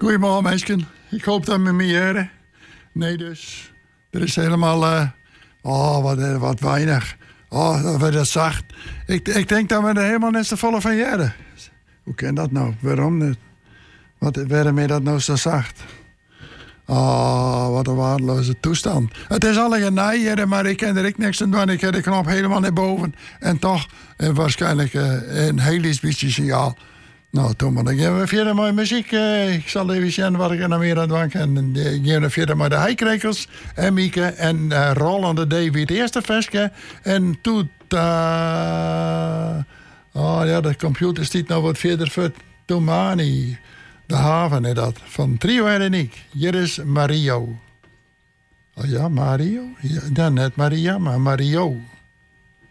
Goedemorgen, mensen. Ik hoop dat we me horen. Nee, dus. Er is helemaal... wat weinig. Dat werd het zacht. Ik denk dat we er helemaal net zo volle van jaren. Hoe kan dat nou? Waarom niet? Waarom is dat nou zo zacht? Wat een waardeloze toestand. Het is alle genaaid, maar ik kan er ook niks aan doen. Ik heb de knop helemaal naar boven. En toch waarschijnlijk een heel iets beetje signaal. Nou, toen maar dan gaan we verder met muziek. Ik zal even zien wat ik er nog meer aan doen kan. En gaan we verder met de Heikrekels en Mieke en Roland David. Het eerste versje. En toen... de computer stiet nou wat verder voor Tomani. De haven is dat. Van Trio en ik. Hier is Mario. Oh ja, Mario? Ja, net Maria, maar Mario.